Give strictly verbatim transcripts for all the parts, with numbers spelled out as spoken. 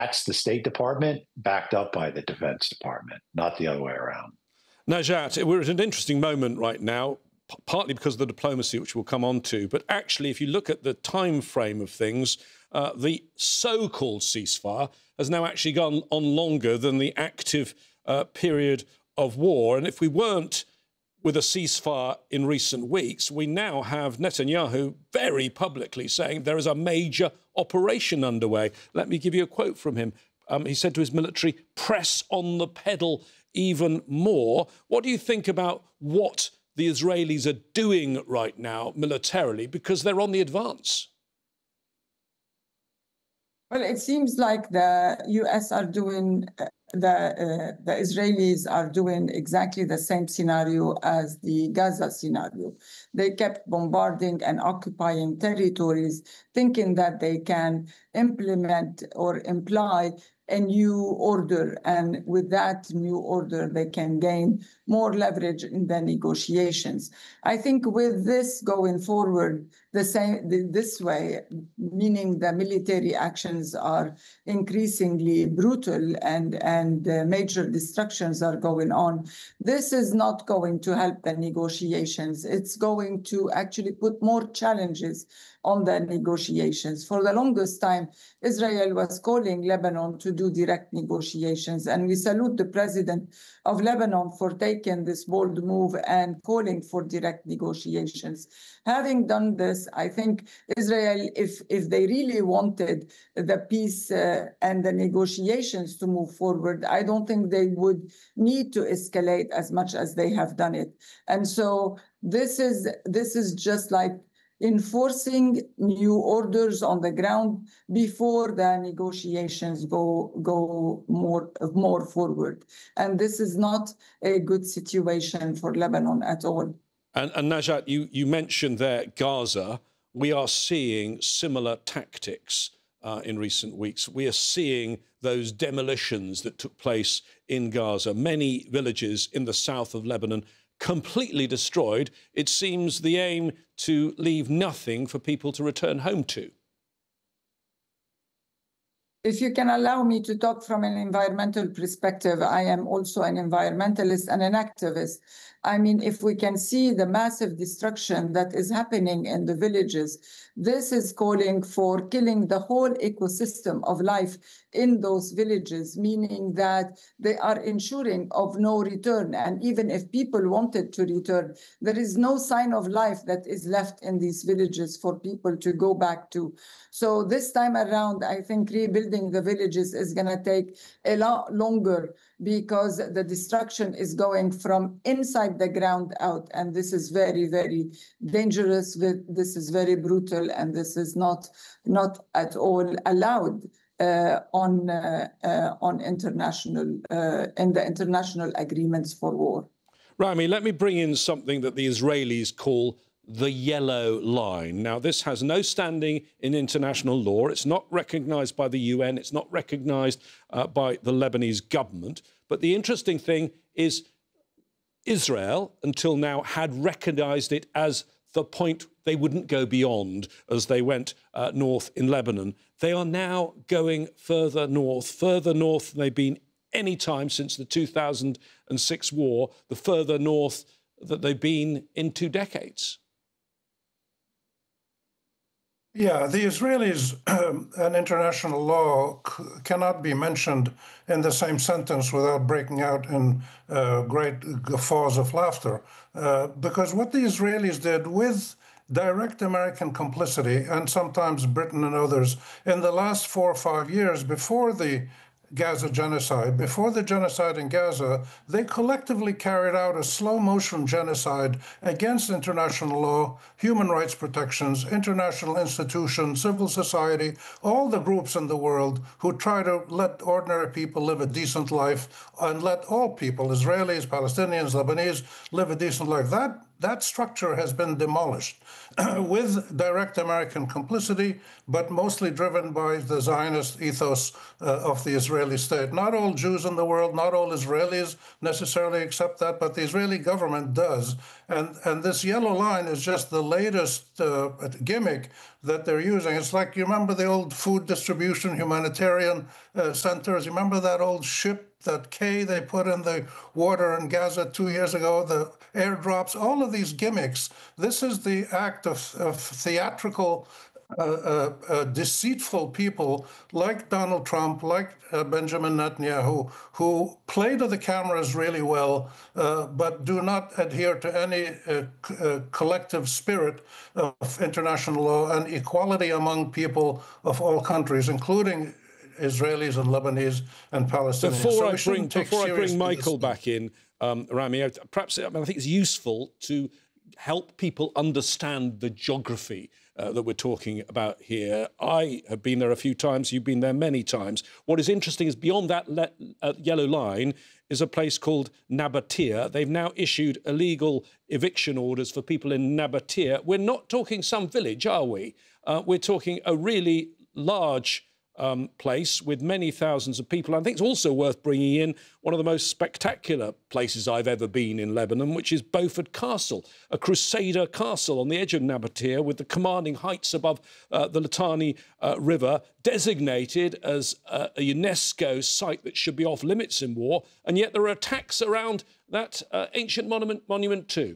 That's the State Department backed up by the Defense Department, not the other way around. Najat, we're at an interesting moment right now, partly because of the diplomacy, which we'll come on to. But actually, if you look at the time frame of things, uh, the so-called ceasefire has now actually gone on longer than the active uh, period of war. And if we weren't with a ceasefire in recent weeks, we now have Netanyahu very publicly saying there is a major operation underway. Let me give you a quote from him. Um, he said to his military, press on the pedal even more. What do you think about what the Israelis are doing right now militarily, because they're on the advance? Well, it seems like the U S are doing, uh, the, uh, the Israelis are doing exactly the same scenario as the Gaza scenario. They kept bombarding and occupying territories, thinking that they can implement or imply a new order. And with that new order, they can gain more leverage in the negotiations. I think with this going forward, the same this way, meaning the military actions are increasingly brutal and, and uh, major destructions are going on, this is not going to help the negotiations. It's going to actually put more challenges on the negotiations. For the longest time, Israel was calling Lebanon to do direct negotiations, and we salute the president of Lebanon for taking this bold move and calling for direct negotiations. Having done this, I think Israel, if, if they really wanted the peace uh, and the negotiations to move forward, I don't think they would need to escalate as much as they have done it. And so this is, this is just like enforcing new orders on the ground before the negotiations go go more more forward. And this is not a good situation for Lebanon at all. And, and Najat, you, you mentioned there Gaza. We are seeing similar tactics uh, in recent weeks. We are seeing those demolitions that took place in Gaza. Many villages in the south of Lebanon completely destroyed. It seems the aim to leave nothing for people to return home to. If you can allow me to talk from an environmental perspective, I am also an environmentalist and an activist. I mean, if we can see the massive destruction that is happening in the villages, this is calling for killing the whole ecosystem of life in those villages, meaning that they are ensuring of no return. And even if people wanted to return, there is no sign of life that is left in these villages for people to go back to. So this time around, I think rebuilding the villages is going to take a lot longer because the destruction is going from inside the ground out. And this is very, very dangerous. This is very brutal. And this is not, not at all allowed uh, on, uh, uh, on international, uh, in the international agreements for war. Rami, let me bring in something that the Israelis call the yellow line. Now, this has no standing in international law. It's not recognised by the U N. It's not recognised uh, by the Lebanese government. But the interesting thing is Israel, until now, had recognised it as the point they wouldn't go beyond as they went uh, north in Lebanon. They are now going further north, further north than they've been any time since the two thousand six war, the further north that they've been in two decades. Yeah, the Israelis um, and international law c cannot be mentioned in the same sentence without breaking out in uh, great guffaws of laughter. Uh, because what the Israelis did with direct American complicity, and sometimes Britain and others, in the last four or five years before the Gaza genocide, before the genocide in Gaza, they collectively carried out a slow-motion genocide against international law, human rights protections, international institutions, civil society, all the groups in the world who try to let ordinary people live a decent life and let all people, Israelis, Palestinians, Lebanese, live a decent life. That That structure has been demolished with direct American complicity, but mostly driven by the Zionist ethos uh, of the Israeli state. Not all Jews in the world, not all Israelis necessarily accept that, but the Israeli government does. And, and this yellow line is just the latest uh, gimmick that they're using. It's like, you remember the old food distribution humanitarian uh, centers? You remember that old ship, that K they put in the water in Gaza two years ago, the airdrops, all of these gimmicks. This is the act of, of theatrical Uh, uh, uh, deceitful people like Donald Trump, like uh, Benjamin Netanyahu, who play to the cameras really well, uh, but do not adhere to any uh, uh, collective spirit of international law and equality among people of all countries, including Israelis and Lebanese and Palestinians. Before so I bring, before I bring Michael back in, um, Rami, perhaps I, mean, I think it's useful to help people understand the geography Uh, that we're talking about here. I have been there a few times. You've been there many times. What is interesting is beyond that le- uh, yellow line is a place called Nabatea. They've now issued illegal eviction orders for people in Nabatea. We're not talking some village, are we? Uh, we're talking a really large Um, place with many thousands of people. I think it's also worth bringing in one of the most spectacular places I've ever been in Lebanon, which is Beaufort Castle, a Crusader castle on the edge of Nabatea with the commanding heights above uh, the Litani uh, River, designated as uh, a UNESCO site that should be off limits in war, and yet there are attacks around that uh, ancient monument, monument too.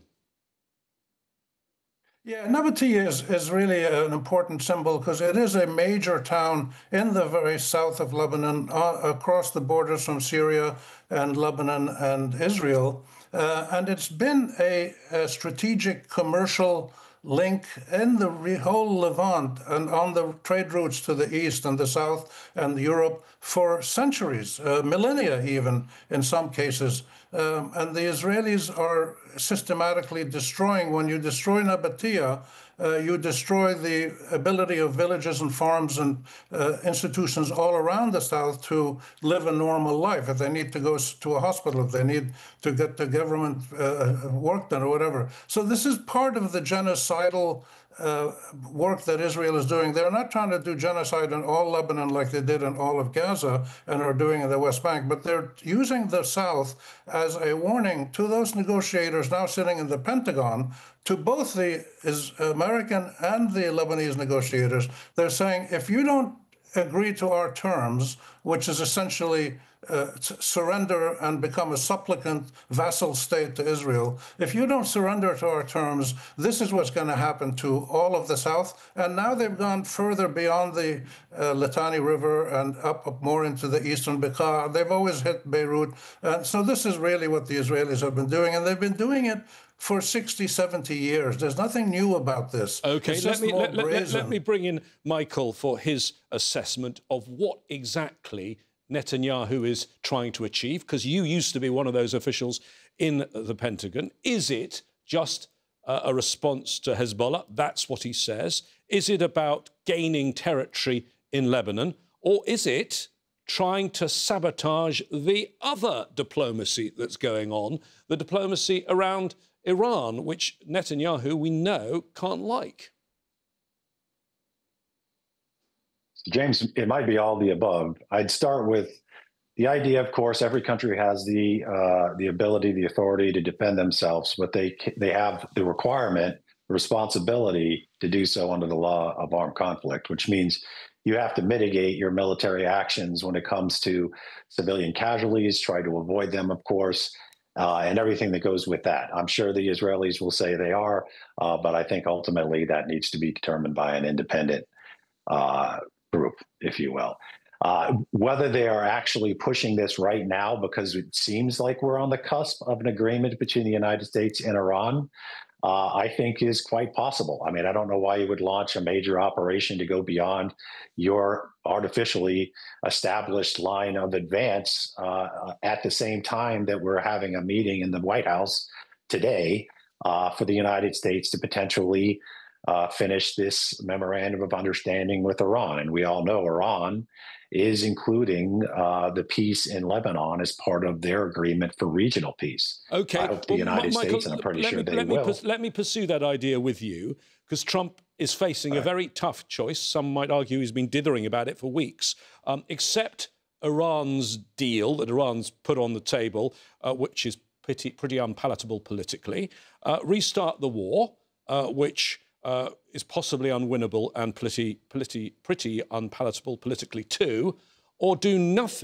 Yeah, Nabatea is, is really an important symbol because it is a major town in the very south of Lebanon, uh, across the borders from Syria and Lebanon and Israel. Uh, and it's been a, a strategic commercial link in the whole Levant and on the trade routes to the east and the south and Europe for centuries, uh, millennia even in some cases. Um, and the Israelis are systematically destroying. When you destroy Nabatea, uh, you destroy the ability of villages and farms and uh, institutions all around the south to live a normal life. If they need to go to a hospital, if they need to get the government uh, work done or whatever. So this is part of the genocidal Uh, work that Israel is doing. They're not trying to do genocide in all Lebanon like they did in all of Gaza and are doing in the West Bank, but they're using the South as a warning to those negotiators now sitting in the Pentagon, to both the is American and the Lebanese negotiators. They're saying, if you don't agree to our terms, which is essentially uh, surrender and become a supplicant vassal state to Israel, if you don't surrender to our terms, this is what's going to happen to all of the South. And now they've gone further beyond the uh, Litani River and up, up more into the eastern Bekaa. They've always hit Beirut. And so this is really what the Israelis have been doing. And they've been doing it for sixty, seventy years. There's nothing new about this. OK, let me, let, let, let me bring in Michael for his assessment of what exactly Netanyahu is trying to achieve, because you used to be one of those officials in the Pentagon. Is it just uh, a response to Hezbollah? That's what he says. Is it about gaining territory in Lebanon? Or is it trying to sabotage the other diplomacy that's going on, the diplomacy around Iran, which Netanyahu, we know, can't like? James, it might be all the above. I'd start with the idea, of course, every country has the uh, the ability, the authority to defend themselves, but they they have the requirement, responsibility to do so under the law of armed conflict, which means you have to mitigate your military actions when it comes to civilian casualties, try to avoid them, of course, uh, and everything that goes with that. I'm sure the Israelis will say they are, uh, but I think ultimately that needs to be determined by an independent uh, group, if you will. Uh, whether they are actually pushing this right now, because it seems like we're on the cusp of an agreement between the United States and Iran, uh, I think is quite possible. I mean, I don't know why you would launch a major operation to go beyond your artificially established line of advance uh, at the same time that we're having a meeting in the White House today uh, for the United States to potentially Uh, finish this memorandum of understanding with Iran. And we all know Iran is including uh, the peace in Lebanon as part of their agreement for regional peace. OK. I hope the well, United Michael, States, and I'm pretty let sure me, they let will. Me let me pursue that idea with you, because Trump is facing a very tough choice. Some might argue he's been dithering about it for weeks. Um, accept Iran's deal that Iran's put on the table, uh, which is pretty, pretty unpalatable politically. Uh, restart the war, uh, which uh, is possibly unwinnable and pretty, pretty, pretty unpalatable politically too, or do nothing.